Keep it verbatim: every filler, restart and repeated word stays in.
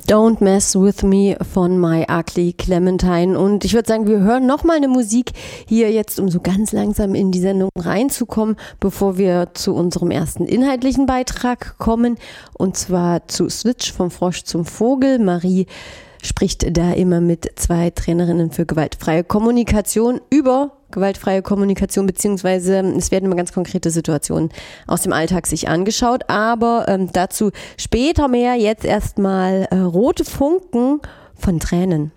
Don't Mess With Me von My Ugly Clementine. Und ich würde sagen, wir hören nochmal eine Musik hier jetzt, um so ganz langsam in die Sendung reinzukommen, bevor wir zu unserem ersten inhaltlichen Beitrag kommen. Und zwar zu Switch vom Frosch zum Vogel. Marie spricht da immer mit zwei Trainerinnen für gewaltfreie Kommunikation über gewaltfreie Kommunikation, beziehungsweise es werden immer ganz konkrete Situationen aus dem Alltag sich angeschaut, aber ähm, dazu später mehr. Jetzt erstmal äh, Rote Funken von Tränen.